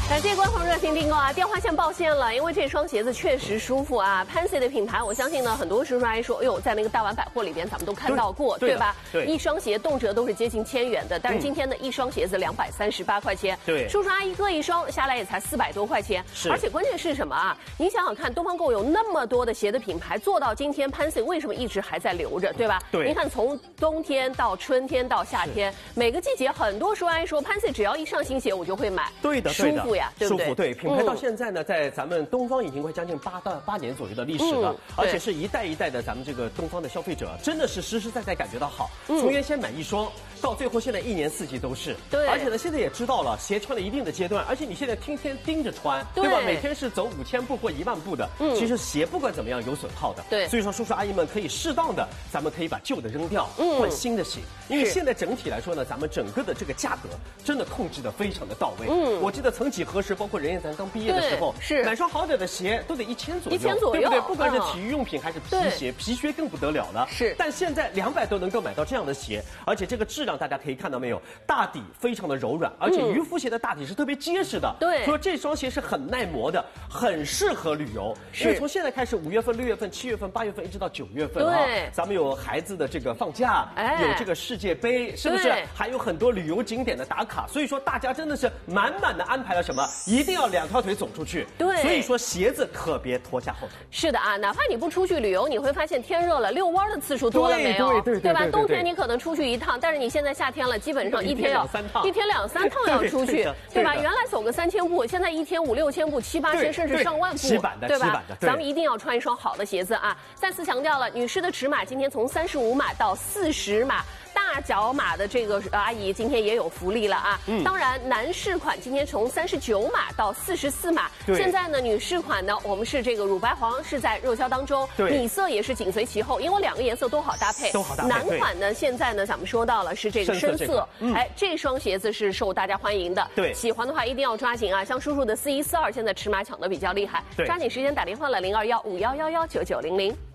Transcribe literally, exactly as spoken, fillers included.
感谢观众热情订购啊！电话线爆线了，因为这双鞋子确实舒服啊。Pansy 的品牌，我相信呢，很多叔叔阿姨说，哎呦，在那个大丸百货里边咱们都看到过， 对, 对吧？ 对， 一双鞋动辄都是接近千元的，但是今天的一双鞋子两百三十八块钱， 对， 叔叔阿姨各一双下来也才四百多块钱， 是。 而且关键是什么啊？你想想看，东方购有那么多的鞋的品牌，做到今天 Pansy 为什么一直还在留着，对吧？ 对。 你看从冬天到春天到夏天，每个季节很多叔叔阿姨说 Pansy 只要一上新鞋我就会买， 对的， 舒服呀，对不对？ 舒服，对。品牌到现在呢，在咱们东方已经快将近八到八年左右的历史了，嗯、而且是一代一代的咱们这个东方的消费者，真的是实实在在感觉到好。嗯、从原先买一双，到最后现在一年四季都是。 对。 而且呢，现在也知道了鞋穿了一定的阶段，而且你现在天天盯着穿，对, 对吧？每天是走五千步或一万步的，嗯，其实鞋不管怎么样有损耗的。 对。 所以说，叔叔阿姨们可以适当的，咱们可以把旧的扔掉，嗯，换新的鞋。因为现在整体来说呢，咱们整个的这个价格真的控制的非常的到位。嗯。我记得曾几何时，包括任燕咱刚毕业的时候。 是买双好点的鞋都得一千左右， 一千左右， 对不对？不管是体育用品还是皮鞋，皮靴更不得了了。 是， 但现在两百都能够买到这样的鞋，而且这个质量大家可以看到没有，大底非常的柔软，而且渔夫鞋的大底是特别结实的。 对， 所以这双鞋是很耐磨的，很适合旅游。因为从现在开始，五月份、六月份、七月份、八月份一直到九月份啊，咱们有孩子的这个放假，哎，有这个世界杯，是不是？还有很多旅游景点的打卡，所以说大家真的是满满的安排了什么，一定要两条腿走出去。 对， 所以说鞋子可别拖下后腿。 是的啊，哪怕你不出去旅游，你会发现天热了，遛弯的次数多了没有？ 对对 对, 对, 对吧？冬天你可能出去一趟，但是你现在夏天了，基本上一天要三趟， 一天两三趟要出去， 对, 对吧？ 对原来走个三千步，现在一天五六千步、七八千，甚至上万步， 起板的， 对吧？ 对， 咱们一定要穿一双好的鞋子啊！再次强调了，女士的尺码今天从三十五码到四十码。大脚码的这个阿姨今天也有福利了啊！嗯，当然男士款今天从三十九码到四十四码，现在呢女士款呢我们是这个乳白黄是在热销当中，米色也是紧随其后，因为两个颜色都好搭配。 都好搭配。 男款呢现在呢咱们说到了是这个深色，这个嗯、哎，这双鞋子是受大家欢迎的。 对， 喜欢的话一定要抓紧啊！像叔叔的四一四二现在尺码抢的比较厉害，抓紧时间打电话了零二幺五幺幺幺九九零零。